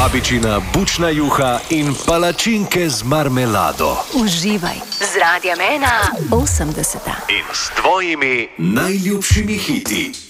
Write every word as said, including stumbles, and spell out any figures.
babičina bučna juha in palačinke z marmelado. Uživaj z Radiem ena osemdeseta in s tvojimi najljubšimi hiti.